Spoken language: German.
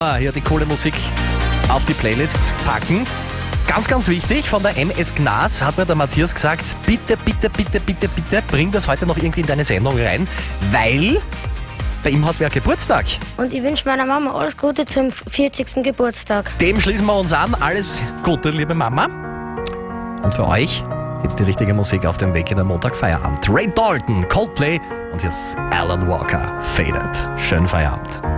Hier die coole Musik auf die Playlist packen. Ganz, ganz wichtig, von der MS Gnas hat mir der Matthias gesagt, bitte bring das heute noch irgendwie in deine Sendung rein, weil bei ihm hat wer Geburtstag. Und ich wünsche meiner Mama alles Gute zum 40. Geburtstag. Dem schließen wir uns an. Alles Gute, liebe Mama. Und für euch gibt's die richtige Musik auf dem Weg in den Montagfeierabend. Ray Dalton, Coldplay und hier ist Alan Walker, Faded. Schönen Feierabend.